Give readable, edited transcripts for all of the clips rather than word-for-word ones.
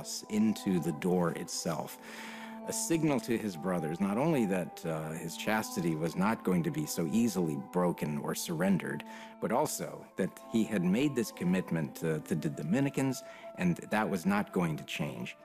cross into the door itself. A signal to his brothers, not only that his chastity was not going to be so easily broken or surrendered, but also that he had made this commitment to the Dominicans, and that was not going to change.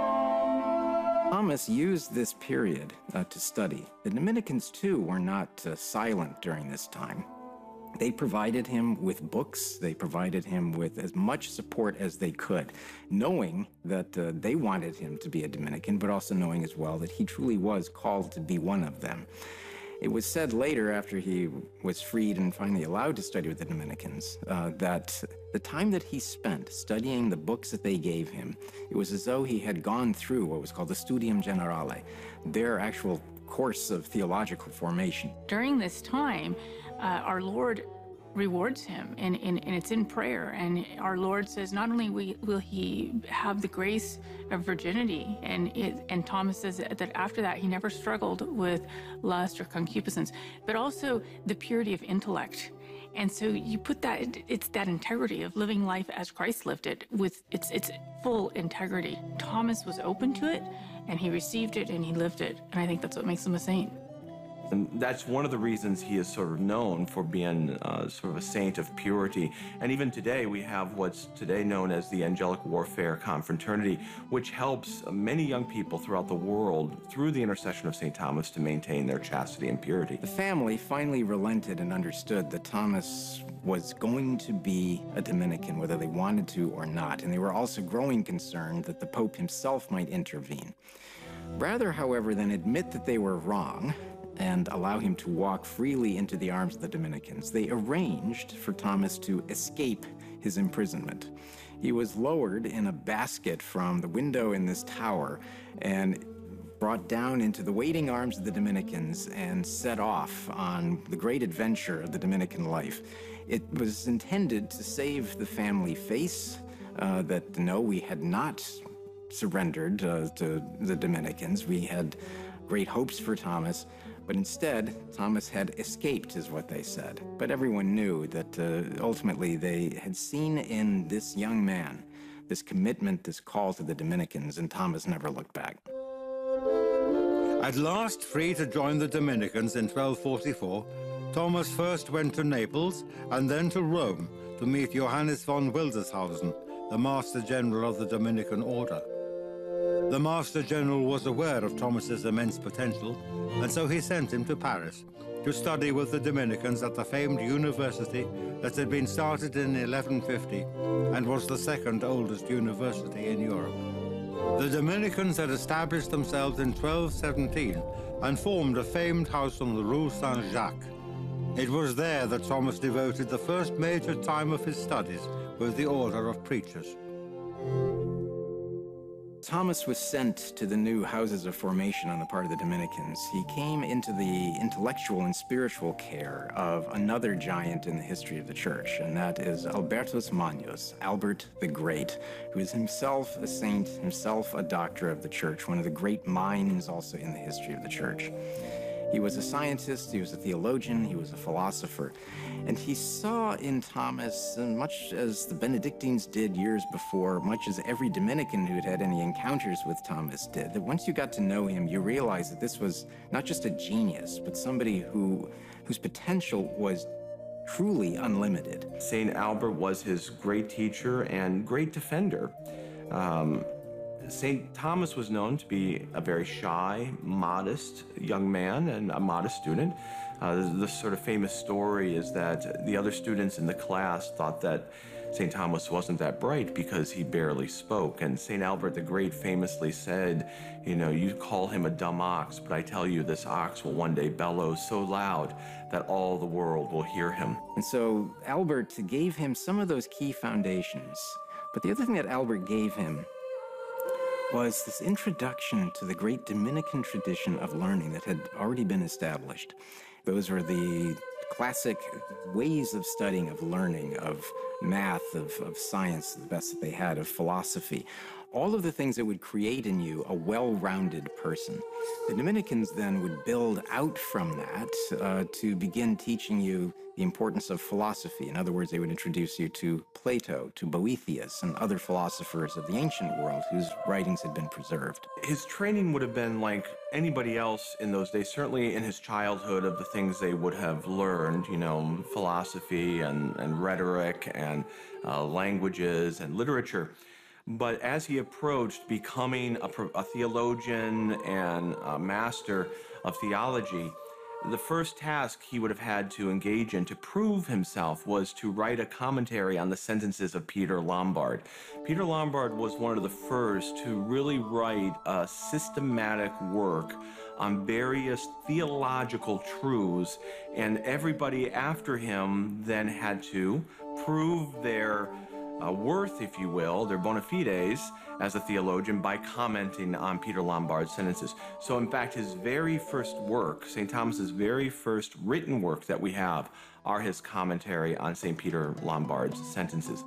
Thomas used this period to study. The Dominicans, too, were not silent during this time. They provided him with books. They provided him with as much support as they could, knowing that they wanted him to be a Dominican, but also knowing as well that he truly was called to be one of them. It was said later, after he was freed and finally allowed to study with the Dominicans, that the time that he spent studying the books that they gave him, it was as though he had gone through what was called the Studium Generale, their actual course of theological formation. During this time, our Lord rewards him, and it's in prayer. And our Lord says, not only will he have the grace of virginity, and Thomas says that after that he never struggled with lust or concupiscence, but also the purity of intellect. And so you put that, it's that integrity of living life as Christ lived it, with its full integrity. Thomas was open to it, and he received it, and he lived it. And I think that's what makes him a saint. And that's one of the reasons he is sort of known for being sort of a saint of purity. And even today, we have what's today known as the Angelic Warfare Confraternity, which helps many young people throughout the world, through the intercession of St. Thomas, to maintain their chastity and purity. The family finally relented and understood that Thomas was going to be a Dominican, whether they wanted to or not. And they were also growing concerned that the Pope himself might intervene. Rather, however, than admit that they were wrong and allow him to walk freely into the arms of the Dominicans, they arranged for Thomas to escape his imprisonment. He was lowered in a basket from the window in this tower and brought down into the waiting arms of the Dominicans and set off on the great adventure of the Dominican life. It was intended to save the family face, that no, we had not surrendered to the Dominicans. We had great hopes for Thomas, but instead, Thomas had escaped, is what they said. But everyone knew that ultimately they had seen in this young man this commitment, this call to the Dominicans, and Thomas never looked back. At last free to join the Dominicans in 1244, Thomas first went to Naples and then to Rome to meet Johannes von Wildeshausen, the Master General of the Dominican Order. The Master General was aware of Thomas's immense potential, and so he sent him to Paris to study with the Dominicans at the famed university that had been started in 1150 and was the second oldest university in Europe. The Dominicans had established themselves in 1217 and formed a famed house on the Rue Saint-Jacques. It was there that Thomas devoted the first major time of his studies with the order of preachers. Thomas was sent to the new houses of formation on the part of the Dominicans. He came into the intellectual and spiritual care of another giant in the history of the church, and that is Albertus Magnus, Albert the Great, who is himself a saint, himself a doctor of the church, one of the great minds also in the history of the church. He was a scientist, he was a theologian, he was a philosopher, and he saw in Thomas, much as the Benedictines did years before, much as every Dominican who had had any encounters with Thomas did, that once you got to know him, you realized that this was not just a genius, but somebody whose potential was truly unlimited. St. Albert was his great teacher and great defender. St. Thomas was known to be a very shy, modest young man and a modest student. The sort of famous story is that the other students in the class thought that St. Thomas wasn't that bright because he barely spoke. And St. Albert the Great famously said, you know, you call him a dumb ox, but I tell you this ox will one day bellow so loud that all the world will hear him. And so Albert gave him some of those key foundations. But the other thing that Albert gave him was this introduction to the great Dominican tradition of learning that had already been established. Those were the classic ways of studying, of learning, of math, of science, the best that they had, of philosophy. all of the things that would create in you a well-rounded person. The Dominicans then would build out from that to begin teaching you the importance of philosophy. In other words, they would introduce you to Plato, to Boethius, and other philosophers of the ancient world whose writings had been preserved. His training would have been like anybody else in those days, certainly in his childhood, of the things they would have learned, you know, philosophy and rhetoric and languages and literature. But as he approached becoming a theologian and a master of theology, the first task he would have had to engage in to prove himself was to write a commentary on the sentences of Peter Lombard. Peter Lombard was one of the first to really write a systematic work on various theological truths, and everybody after him then had to prove their worth, if you will, their bona fides as a theologian by commenting on Peter Lombard's sentences. So in fact, his very first work, St. Thomas's very first written work that we have, are his commentary on St. Peter Lombard's sentences.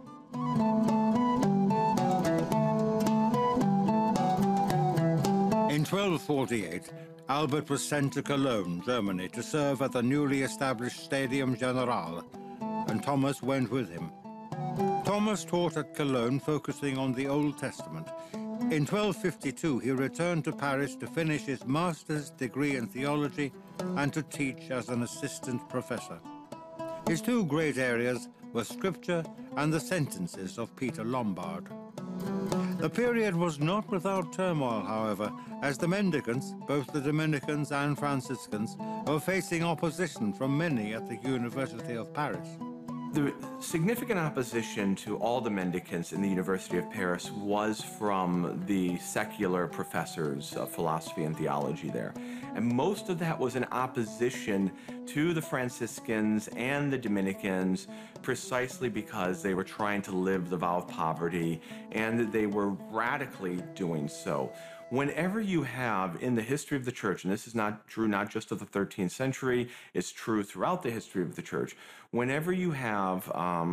In 1248, Albert was sent to Cologne, Germany, to serve at the newly established Stadium General, and Thomas went with him. Thomas taught at Cologne, focusing on the Old Testament. In 1252, he returned to Paris to finish his master's degree in theology and to teach as an assistant professor. His two great areas were Scripture and the sentences of Peter Lombard. The period was not without turmoil, however, as the mendicants, both the Dominicans and Franciscans, were facing opposition from many at the University of Paris. The significant opposition to all the mendicants in the University of Paris was from the secular professors of philosophy and theology there. And most of that was in opposition to the Franciscans and the Dominicans, precisely because they were trying to live the vow of poverty, and they were radically doing so. Whenever you have in the history of the church, and this is not true not just of the 13th century, it's true throughout the history of the church, whenever you have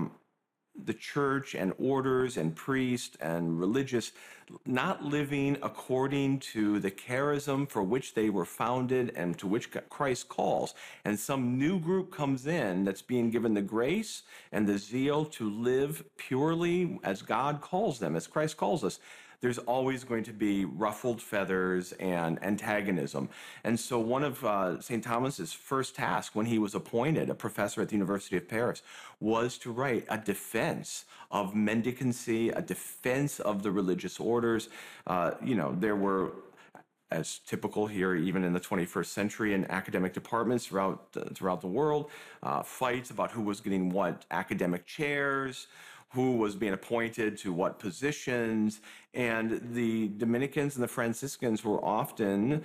the church and orders and priests and religious not living according to the charism for which they were founded and to which Christ calls, and some new group comes in that's being given the grace and the zeal to live purely as God calls them, as Christ calls us, there's always going to be ruffled feathers and antagonism. And so one of St. Thomas's first tasks when he was appointed a professor at the University of Paris was to write a defense of mendicancy, a defense of the religious orders. There were, as typical here, even in the 21st century, in academic departments throughout the world, fights about who was getting what academic chairs, who was being appointed to what positions, and the Dominicans and the Franciscans were often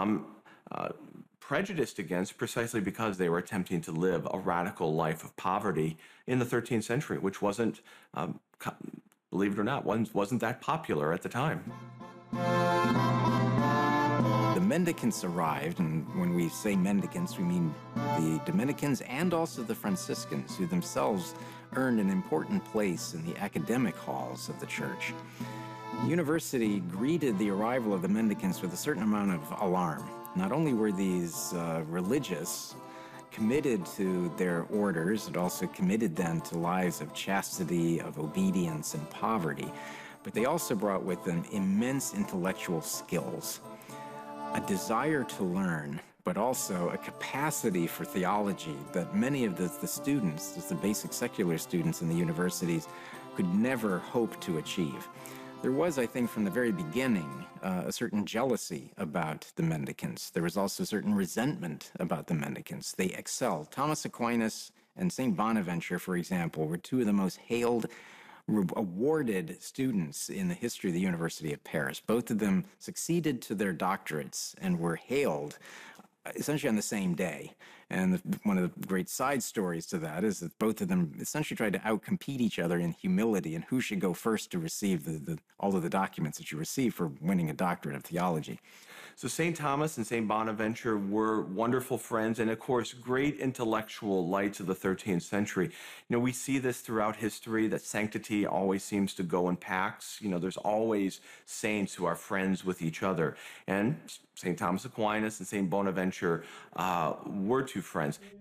prejudiced against precisely because they were attempting to live a radical life of poverty in the 13th century, which wasn't, believe it or not, wasn't that popular at the time. The mendicants arrived, and when we say mendicants, we mean the Dominicans and also the Franciscans, who themselves earned an important place in the academic halls of the church. The university greeted the arrival of the mendicants with a certain amount of alarm. Not only were these religious committed to their orders, it also committed them to lives of chastity, of obedience, and poverty, but they also brought with them immense intellectual skills, a desire to learn, but also a capacity for theology that many of the students, just the basic secular students in the universities, could never hope to achieve. There was, I think, from the very beginning, a certain jealousy about the mendicants. There was also a certain resentment about the mendicants. They excelled. Thomas Aquinas and St. Bonaventure, for example, were two of the most hailed, awarded students in the history of the University of Paris. Both of them succeeded to their doctorates and were hailed essentially on the same day. And one of the great side stories to that is that both of them essentially tried to outcompete each other in humility and who should go first to receive all of the documents that you receive for winning a doctorate of theology. So St. Thomas and St. Bonaventure were wonderful friends and, of course, great intellectual lights of the 13th century. You know, we see this throughout history, that sanctity always seems to go in packs. You know, there's always saints who are friends with each other. And St. Thomas Aquinas and St. Bonaventure were two friends.